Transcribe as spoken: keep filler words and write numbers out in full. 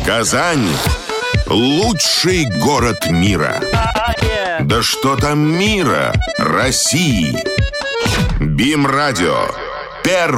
Казань – лучший город мира. Да что там мира, России. БИМ-радио. Первый.